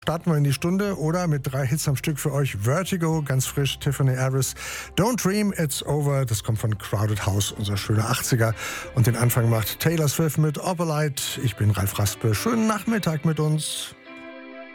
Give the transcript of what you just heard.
Starten wir in die Stunde oder mit 3 Hits am Stück für euch. Vertigo, ganz frisch, Tiffany Harris. Don't Dream, It's Over, das kommt von Crowded House, unser schöner 80er. Und den Anfang macht Taylor Swift mit Opalite. Ich bin Ralf Raspe. Schönen Nachmittag mit uns.